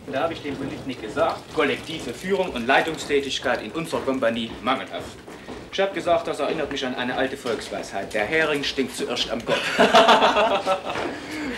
Da habe ich dem Politnik gesagt, kollektive Führung und Leitungstätigkeit in unserer Kompanie mangelhaft. Ich habe gesagt, das erinnert mich an eine alte Volksweisheit. Der Hering stinkt zuerst am Kopf.